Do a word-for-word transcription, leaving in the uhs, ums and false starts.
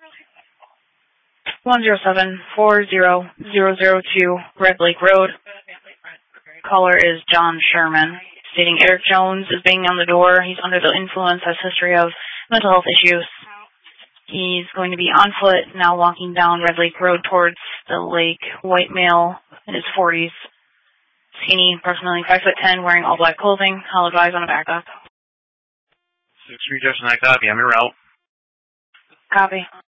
one zero seven four zero zero zero two Red Lake Road. Caller is John Sherman, stating Eric Jones is banging on the door. He's under the influence, has history of mental health issues. He's going to be on foot, now walking down Red Lake Road towards the lake. White male in his forties. Skinny, approximately five foot ten, wearing all black clothing. I'll advise on a backup. six three, Justin, I copy. I'm en route. Copy.